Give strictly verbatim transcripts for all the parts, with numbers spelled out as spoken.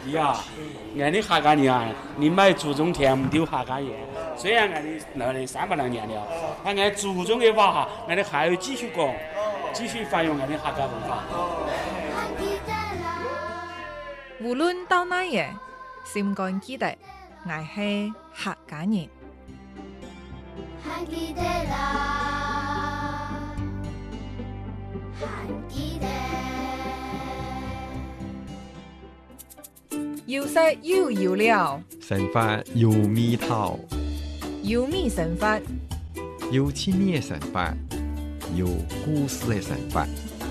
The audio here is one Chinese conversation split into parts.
地啊，俺的哈嘎泥啊，你买注重田丢哈嘎叶。虽然俺的那里三百来年了，但俺注重的话哈，俺的还要继续讲，继续发扬俺的哈嘎文化。 無論到哪嘢，心肝記得，我係客家人。要食要要料， 神法有味道， 有味神法， 有趣味的神法，有故事的神法。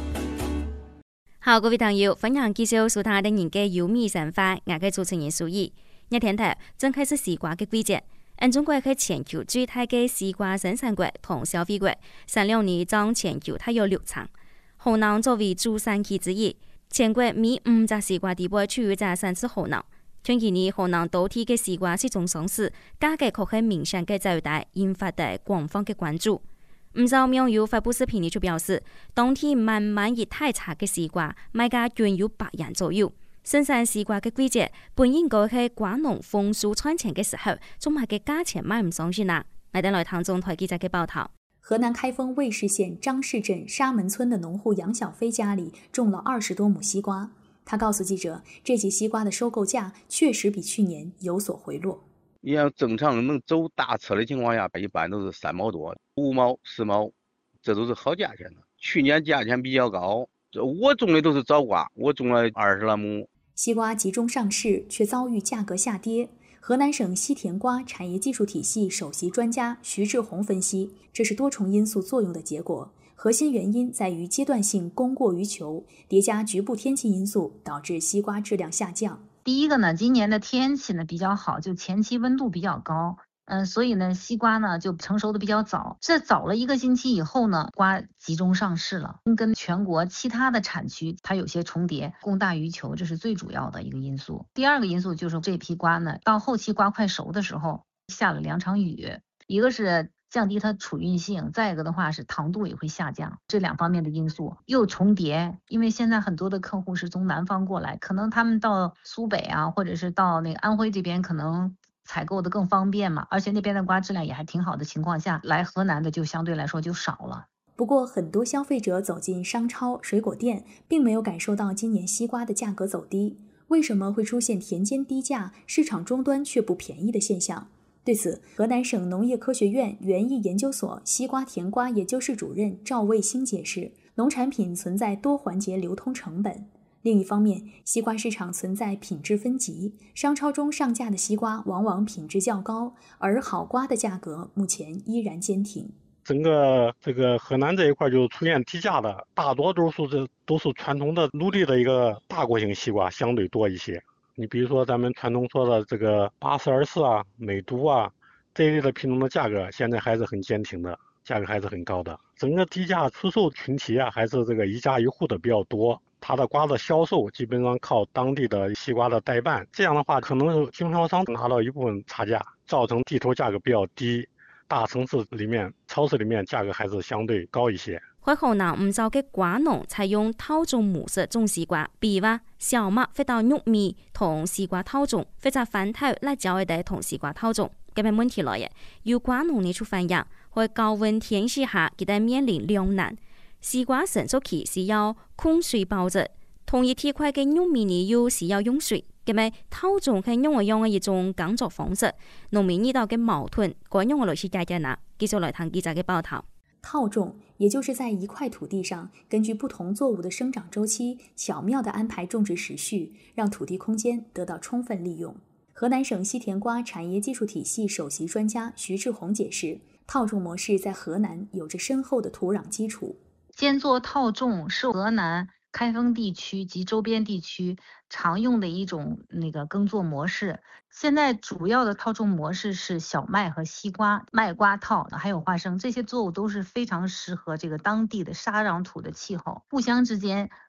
好，各位朋友，分享介紹蘇他的人嘅有味神法，我嘅主持人蘇怡。一天頭正開始西瓜嘅季節，按中國係全球最大嘅西瓜生產國同消費國，產量呢佔全球大約六成。河南作為主產區之一，全國每五隻西瓜地位處於在產自河南。近幾年河南多地嘅西瓜市場上市，價格確係明顯嘅走大，引發大廣泛嘅關注。唔少網友發布視頻呢就表示，當天慢慢熱太差嘅西瓜，賣價約有百元左右。生產西瓜嘅季節本應該係瓜農豐收賺錢嘅時候，仲賣嘅價錢賣唔上去啦。我哋來聽中台記者嘅報道。 河南開封衛氏縣張氏鎮沙門村的農戶楊小飛家裡種了二十多畝西瓜。他告訴記者，這季西瓜的收購價確實比去年有所回落。 你要正常能走大車的情況下，一般都是三毛多、五毛、四毛，這都是好價錢了。去年價錢比較高，我種的都是早瓜，我種了二十來畝。 西瓜集中上市，卻遭遇價格下跌。河南省西甜瓜產業技術體系首席專家徐志宏分析，這是多重因素作用的結果。核心原因在於階段性供過於求，疊加局部天氣因素，導致西瓜質量下降。 第一個呢，今年的天氣呢比較好，就前期溫度比較高，嗯，所以呢西瓜呢就成熟的比較早。這早了一個星期以後呢，瓜集中上市了，跟全國其他的產區它有些重疊，供大於求，這是最主要的一個因素。第二個因素就是這批瓜呢，到後期瓜快熟的時候，下了兩場雨，一個是降低它儲運性，再一個的話是糖度也會下降，這兩方面的因素又重疊。因為現在很多的客戶是從南方過來，可能他們到蘇北啊，或者是到那個安徽這邊，可能採購的更方便嘛，而且那邊的瓜質量也還挺好的情況下，來河南的就相對來說就少了。 不過，很多消費者走進商超、水果店，並沒有感受到今年西瓜的價格走低。為什麼會出現田間低價，市場終端卻不便宜的現象？對此，河南省農業科學院園藝研究所西瓜甜瓜研究室主任趙衛星解釋，農產品存在多環節流通成本。另一方面，西瓜市場存在品質分級，商超中上架的西瓜往往品質較高，而好瓜的價格目前依然堅挺。 整個這個河南這一塊就出現低價的，大多都是這都是傳統的陸地的一個大國型西瓜相對多一些。你比如說咱們傳統說的這個八四二四啊、美都啊這一類的品種的價格，現在還是很堅挺的，價格還是很高的。整個低價出售群體啊，還是這個一家一戶的比較多。它的瓜的銷售基本上靠當地的西瓜的代辦，這樣的話可能經銷商拿到一部分差價，造成地頭價格比較低。大城市裏面、超市裏面價格還是相對高一些。 喺河南唔少嘅瓜農採用套種模式種西瓜，比如話小麥或到玉米同西瓜套種，或者番頭、辣椒嘅地同西瓜套種。咁樣問題來嘅，要瓜農呢出反映，喺高溫天氣下，佢哋面臨兩難。西瓜成熟期是要控水保質，同一體塊嘅玉米呢又是要用水。咁樣套種係用嚟用嘅一種耕作方式，農民遇到嘅矛盾，該用嚟去解決呢？繼續來聽記者嘅報道。 套種也就是在一塊土地上，根據不同作物的生長週期，巧妙地安排種植時序，讓土地空間得到充分利用。河南省西甜瓜產業技術體系首席專家徐志宏解釋，套種模式在河南有着深厚的土壤基礎。 間作套種是河南開封地區及周邊地區常用的一種那個耕作模式。現在主要的套種模式是小麥和西瓜、麥瓜套，還有花生，這些作物都是非常適合這個當地的沙壤土的氣候，互相之間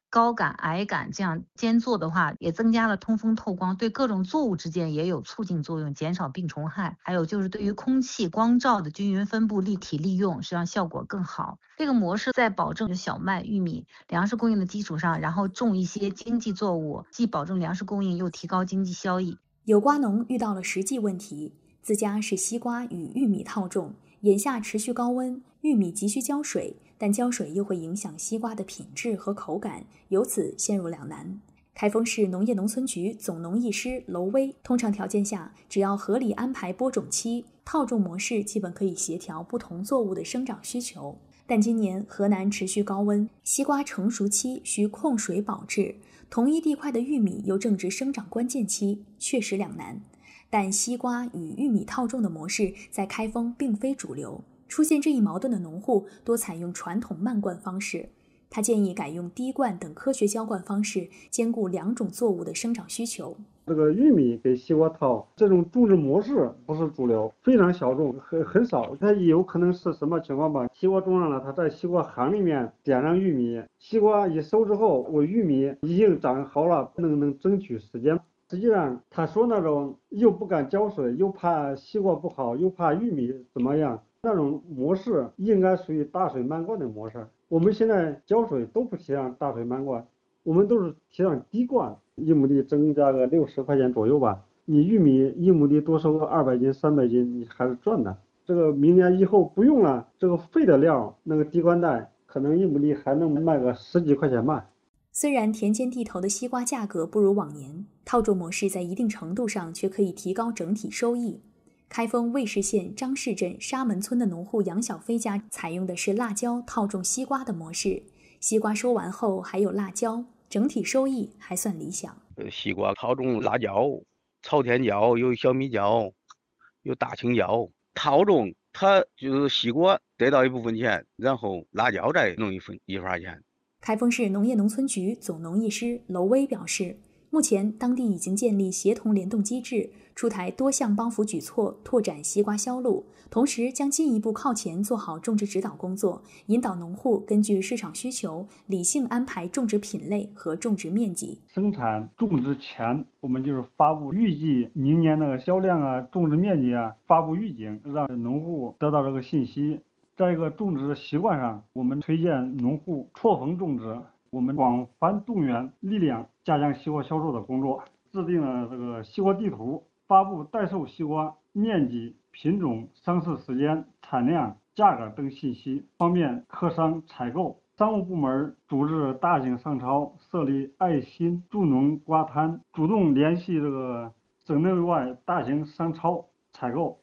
高杆、矮杆这样间做的话，也增加了通风透光，对各种作物之间也有促进作用，减少病虫害。还有就是对于空气光照的均匀分布、立体利用，实际上效果更好。这个模式在保证小麦、玉米粮食供应的基础上，然后种一些经济作物，既保证粮食供应，又提高经济效益。 有瓜农遇到了实际问题，自家是西瓜与玉米套种，眼下持续高温，玉米急需浇水，但浇水又会影响西瓜的品质和口感，由此陷入两难。开封市农业农村局总农艺师娄威，通常条件下，只要合理安排播种期，套种模式基本可以协调不同作物的生长需求。但今年河南持续高温，西瓜成熟期需控水保质，同一地块的玉米又正值生长关键期，确实两难。但西瓜与玉米套种的模式在开封并非主流，出现这一矛盾的农户多采用传统慢灌方式。他建议改用滴灌等科学浇灌方式，兼顾两种作物的生长需求。 这个玉米给西瓜套这种种植模式不是主流，非常小众，很很少。它有可能是什么情况吧？西瓜种上了，它在西瓜瓤里面点上玉米，西瓜一收之后，我玉米已经长好了，能能争取时间。实际上，他说那种又不敢浇水，又怕西瓜不好，又怕玉米怎么样，那种模式应该属于大水漫灌的模式。我们现在浇水都不提倡大水漫灌，我们都是提倡滴灌，一亩地增加个六十块钱左右吧。你玉米一亩地多收个二百斤、三百斤，你还是赚的。这个明年以后不用了，这个废的料那个滴灌袋可能一亩地还能卖个十几块钱吧。 虽然田间地头的西瓜价格不如往年，套种模式在一定程度上却可以提高整体收益。开封尉氏县张市镇沙门村的农户杨小飞家采用的是辣椒套种西瓜的模式，西瓜收完后还有辣椒，整体收益还算理想。 西瓜套种辣椒、朝天椒，有小米椒，有大青椒。套种它就是西瓜得到一部分钱，然后辣椒再弄一份一份钱。 开封市农业农村局总农艺师娄威表示，目前当地已经建立协同联动机制，出台多项帮扶举措，拓展西瓜销路，同时将进一步靠前做好种植指导工作，引导农户根据市场需求理性安排种植品类和种植面积。 生产种植前，我们就是发布预计明年的销量啊、种植面积啊，发布预警，让农户得到这个信息。在一个种植习惯上，我们推荐农户错峰种植，我们广泛动员力量，加强西瓜销售的工作，制定了这个西瓜地图，发布待售西瓜面积、品种、上市时间、产量、价格等信息，方便客商采购。商务部门组织大型商超，设立爱心助农瓜摊，主动联系这个省内外大型商超采购。